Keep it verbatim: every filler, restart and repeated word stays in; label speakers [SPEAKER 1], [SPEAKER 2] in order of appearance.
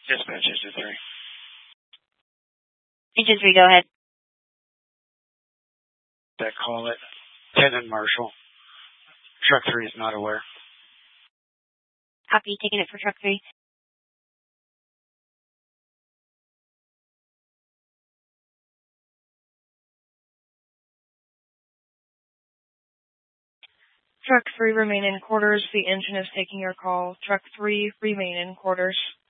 [SPEAKER 1] Dispatch Engine three.
[SPEAKER 2] Engine three, go ahead.
[SPEAKER 1] That call it. Lieutenant Marshall. Truck three is not aware.
[SPEAKER 2] Copy, taking it for truck three.
[SPEAKER 3] Truck three, remain in quarters. The engine is taking your call. Truck three, remain in quarters.